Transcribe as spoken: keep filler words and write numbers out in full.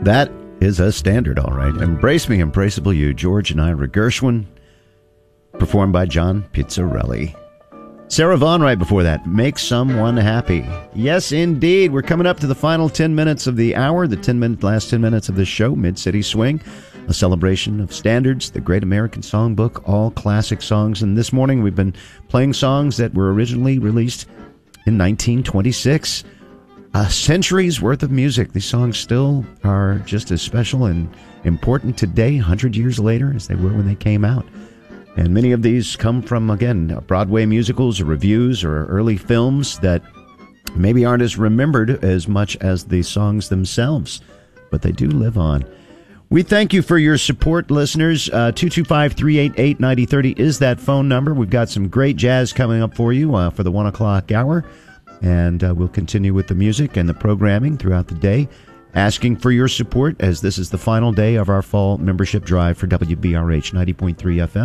That is a standard, all right. Embrace Me, Embraceable You, George and Ira Gershwin, performed by John Pizzarelli. Sarah Vaughan right before that, Make Someone Happy. Yes, indeed. We're coming up to the final ten minutes of the hour, the ten minute, last ten minutes of this show, Mid-City Swing, a celebration of standards, the Great American Songbook, all classic songs. And this morning we've been playing songs that were originally released in nineteen twenty-six. A century's worth of music. These songs still are just as special and important today, one hundred years later, as they were when they came out. And many of these come from, again, Broadway musicals or reviews or early films that maybe aren't as remembered as much as the songs themselves, but they do live on. We thank you for your support, listeners. Uh, two two five, three eight eight, nine zero three zero is that phone number. We've got some great jazz coming up for you uh, for the one o'clock hour, and uh, we'll continue with the music and the programming throughout the day, asking for your support as this is the final day of our fall membership drive for W B R H ninety point three F M.